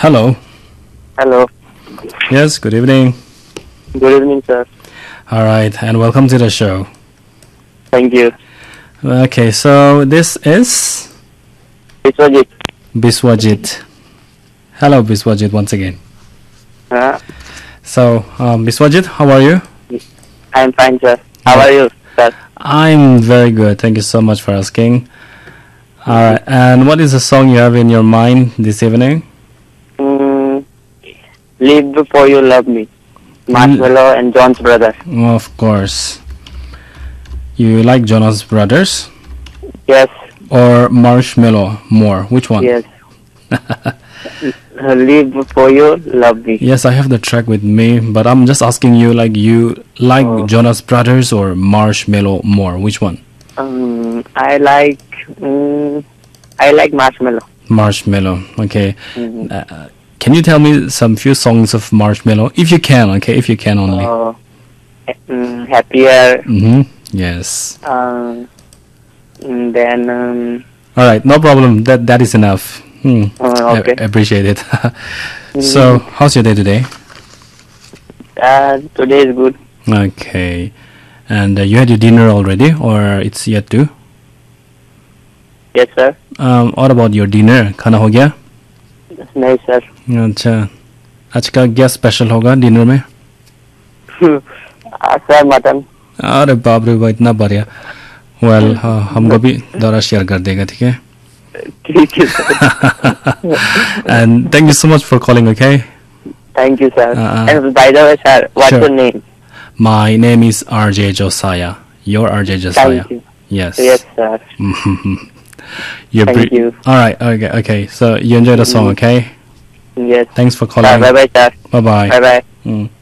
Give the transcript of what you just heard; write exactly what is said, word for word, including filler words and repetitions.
Hello. Hello. Yes, good evening. Good evening, sir. All right, and welcome to the show. Thank you. Okay, so this is Biswajit. Biswajit. Hello, Biswajit, once again. Uh, So, um, Biswajit, how are you? I'm fine, sir. How are you, sir? I'm very good. Thank you so much for asking. All right, and what is the song you have in your mind this evening? Mm, Live Before You Love Me. Marshmallow and John's Brother. Of course. You like Jonas Brothers Yes, or Marshmallow more? Which one? yes. Uh, Live Before You Love Me. Yes, I have the track with me, but I'm just asking you, like, you like Oh. Jonas Brothers or Marshmallow more? Which one? Um, I like, mm, I like Marshmallow. Marshmallow. Okay. Mhm. Uh, can you tell me some few songs of Marshmallow, if you can? Okay, if you can only. Uh, mm, happier. Mm-hmm. Yes. Um, and then, um, All right, no problem. That that is enough. Hmm. uh, okay. I appreciate it. So, how's your day today? Uh, today is good. Okay. And uh, you had your dinner already, or it's yet to? Yes, sir. Um, what about your dinner? खाना हो गया? Nice, sir. अच्छा. आज का क्या special होगा dinner में? uh, sir, mutton. अरे बाप रे, इतना बढ़िया. Well, uh, हमको भी दौरा शेयर कर देगा, ठीक है? ठीक है, sir. And thank you so much for calling, okay? Thank you, sir. Uh, and by the way, sir, what's sure. your name? My name is R J Josiah. You're R J Josiah. Thank you. Yes. Yes, sir. You're Thank bre- you. All right. Okay. Okay. So you enjoy the song, okay? Yes. Thanks for Sir, calling. bye-bye, sir. Bye bye. Bye-bye. Mm.